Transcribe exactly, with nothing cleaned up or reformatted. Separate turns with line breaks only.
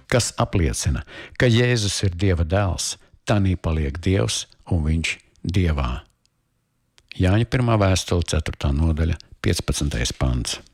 kas apliecina, ka Jēzus ir Dieva dēls, tanī paliek Dievs un viņš Dievā. Jāņa pirmā vēstule, ceturtā nodaļa, piecpadsmitais pants.